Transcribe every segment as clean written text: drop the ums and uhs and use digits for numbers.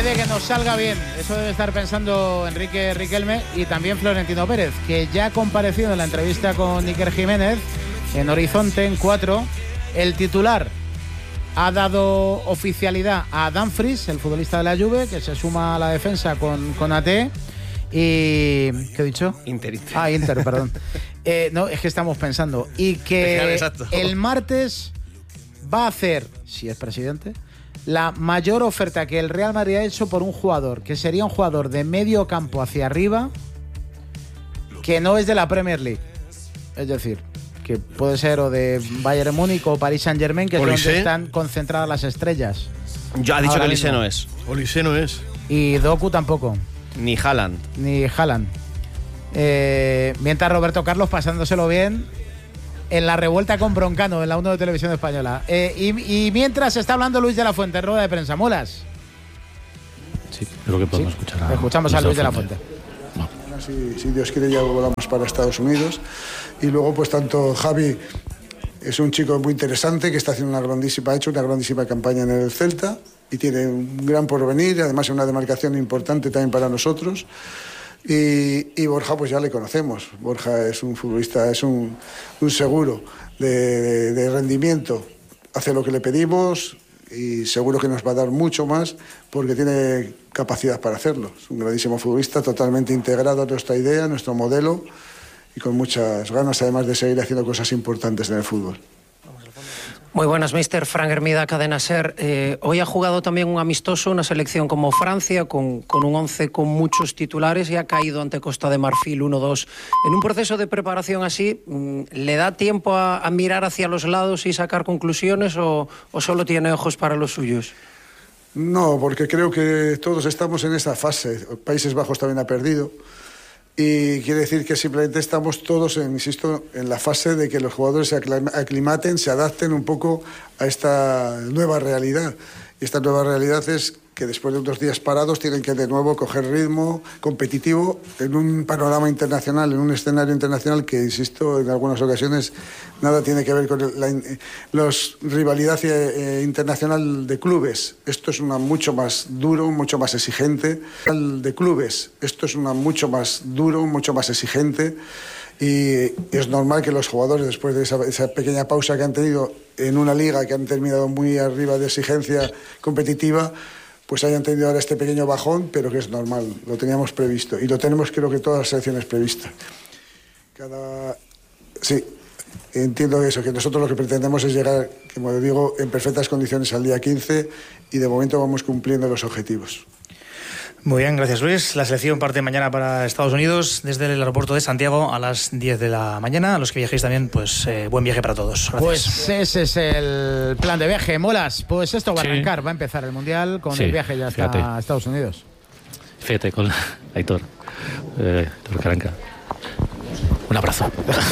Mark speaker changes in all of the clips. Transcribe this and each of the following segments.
Speaker 1: Puede que nos salga bien, eso debe estar pensando Enrique Riquelme y también Florentino Pérez, que ya ha comparecido en la entrevista con Iker Jiménez en Horizonte, en 4. El titular ha dado oficialidad a Dumfries, el futbolista de la Juve, que se suma a la defensa con AT. Y... ¿qué he dicho?
Speaker 2: Inter.
Speaker 1: Inter, perdón. No, es que estamos pensando. Y que el martes va a hacer, si es presidente, la mayor oferta que el Real Madrid ha hecho por un jugador, que sería un jugador de medio campo hacia arriba, que no es de la Premier League. Es decir, que puede ser o de Bayern Múnich o Paris Saint-Germain, que es donde están concentradas las estrellas.
Speaker 2: Ya ha dicho que Olise no es.
Speaker 3: Olise no es.
Speaker 1: Y Doku tampoco.
Speaker 2: Ni Haaland.
Speaker 1: Mientras Roberto Carlos pasándoselo bien en la revuelta con Broncano en la 1 de Televisión Española. Y mientras está hablando Luis de la Fuente en rueda de prensa. ¿Molas?
Speaker 4: Sí, creo que podemos escuchar a...
Speaker 1: Escuchamos a Luis de la Fuente.
Speaker 4: No.
Speaker 5: Si Dios quiere ya volamos para Estados Unidos. Y luego pues tanto Javi es un chico muy interesante que está haciendo ha hecho una grandísima campaña en el Celta y tiene un gran porvenir, además es una demarcación importante también para nosotros. Y Borja pues ya le conocemos. Borja es un futbolista, es un seguro de rendimiento, hace lo que le pedimos y seguro que nos va a dar mucho más porque tiene capacidad para hacerlo. Es un grandísimo futbolista, totalmente integrado a nuestra idea, a nuestro modelo y con muchas ganas además de seguir haciendo cosas importantes en el fútbol.
Speaker 6: Muy buenas, mister. Frank Hermida, Cadena SER. Hoy ha jugado también un amistoso, una selección como Francia, con un 11 con muchos titulares y ha caído ante Costa de Marfil 1-2. En un proceso de preparación así, ¿le da tiempo a mirar hacia los lados y sacar conclusiones o solo tiene ojos para los suyos?
Speaker 5: No, porque creo que todos estamos en esa fase. Países Bajos también ha perdido. Y quiere decir que simplemente estamos todos, insisto, en la fase de que los jugadores se aclimaten, se adapten un poco a esta nueva realidad. Y esta nueva realidad es que después de unos días parados tienen que de nuevo coger ritmo competitivo en un panorama internacional, en un escenario internacional que, insisto, en algunas ocasiones nada tiene que ver con la rivalidad internacional de clubes. Esto es una mucho más duro, mucho más exigente. De clubes, esto es una mucho más duro, mucho más exigente. Y es normal que los jugadores, después de esa pequeña pausa que han tenido en una liga que han terminado muy arriba de exigencia competitiva, pues hayan tenido ahora este pequeño bajón, pero que es normal, lo teníamos previsto. Y lo tenemos, creo que todas las selecciones previstas. Sí, entiendo eso, que nosotros lo que pretendemos es llegar, como digo, en perfectas condiciones al día 15 y de momento vamos cumpliendo los objetivos.
Speaker 7: Muy bien, gracias Luis. La selección parte mañana para Estados Unidos desde el aeropuerto de Santiago a las 10 de la mañana. A los que viajéis también, pues buen viaje para todos. Gracias.
Speaker 1: Pues ese es el plan de viaje. Molas, pues esto va a arrancar, va a empezar el Mundial con el viaje ya hasta Estados Unidos.
Speaker 4: Fíjate, con Aitor Caranca. Un abrazo.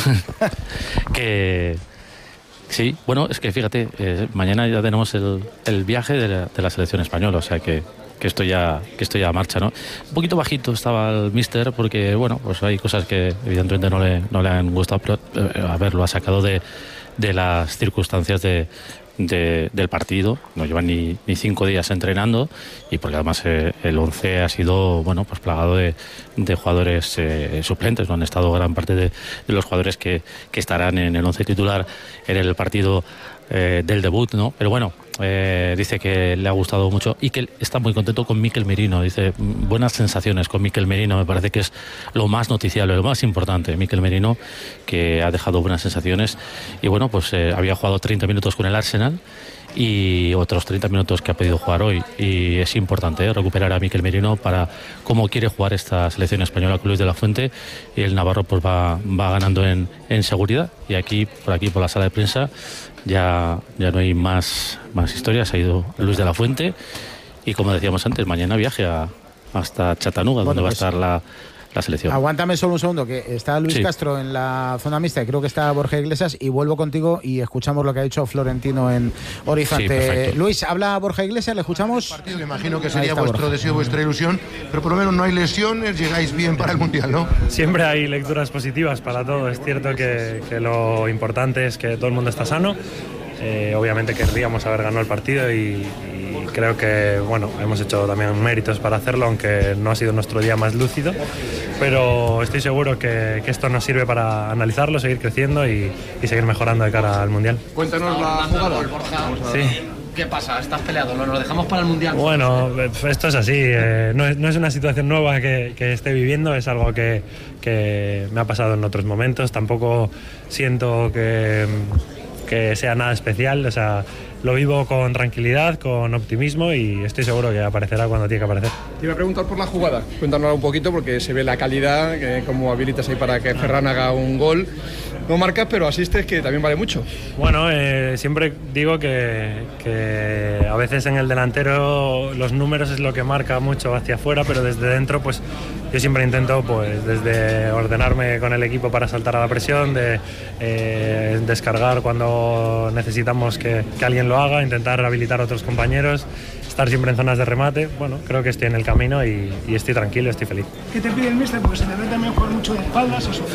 Speaker 4: Que... Sí, bueno, es que fíjate, mañana ya tenemos el viaje de la selección española, o sea que esto ya marcha, ¿no? Un poquito bajito estaba el míster porque, bueno, pues hay cosas que evidentemente no le han gustado, pero a ver, lo ha sacado de las circunstancias del partido. No llevan ni 5 días entrenando y porque además el 11 ha sido, bueno, pues plagado de jugadores suplentes. No han estado gran parte de los jugadores que estarán en el 11 titular en el partido del debut, ¿no? Pero bueno, dice que le ha gustado mucho y que está muy contento con Mikel Merino. Dice, buenas sensaciones con Mikel Merino, me parece que es lo más noticiable, lo más importante. Mikel Merino, que ha dejado buenas sensaciones y bueno, pues había jugado 30 minutos con el Arsenal y otros 30 minutos que ha podido jugar hoy, y es importante recuperar a Mikel Merino para cómo quiere jugar esta selección española con Luis de la Fuente, y el Navarro pues va ganando en seguridad, y por la sala de prensa ya no hay más historias. Ha ido Luis de la Fuente y, como decíamos antes, mañana viaje hasta Chattanooga, donde va a estar la selección.
Speaker 1: Aguántame solo un segundo, que está Luis Castro en la zona mixta y creo que está Borja Iglesias, y vuelvo contigo y escuchamos lo que ha dicho Florentino en Horizonte. Luis, habla Borja Iglesias, le escuchamos.
Speaker 3: Partido que imagino que sería vuestro deseo, vuestra ilusión, pero por lo menos no hay lesiones, llegáis bien para el Mundial, ¿no?
Speaker 8: Siempre hay lecturas positivas para todo. Es cierto que lo importante es que todo el mundo está sano. Obviamente querríamos haber ganado el partido y creo que bueno, hemos hecho también méritos para hacerlo, aunque no ha sido nuestro día más lúcido, pero estoy seguro que esto nos sirve para analizarlo, seguir creciendo y seguir mejorando de cara al Mundial.
Speaker 9: Cuéntanos la jugada.
Speaker 8: Sí.
Speaker 6: ¿Qué pasa? ¿Estás peleado? ¿Lo dejamos para el Mundial?
Speaker 8: Bueno, esto es así, no es una situación nueva que esté viviendo, es algo que me ha pasado en otros momentos, tampoco siento que sea nada especial, o sea, lo vivo con tranquilidad, con optimismo y estoy seguro que aparecerá cuando tiene que aparecer.
Speaker 9: Te iba a preguntar por la jugada, cuéntanos un poquito porque se ve la calidad, cómo habilitas ahí para que Ferran haga un gol. No marcas, pero asistes, que también vale mucho.
Speaker 8: Bueno, siempre digo que a veces en el delantero los números es lo que marca mucho hacia afuera, pero desde dentro pues yo siempre intento pues desde ordenarme con el equipo para saltar a la presión, de descargar cuando necesitamos que alguien lo haga, intentar habilitar a otros compañeros, estar siempre en zonas de remate. Bueno, creo que estoy en el camino y estoy tranquilo, estoy feliz.
Speaker 10: ¿Qué te pide el míster? Porque se te ve también jugar mucho de espaldas,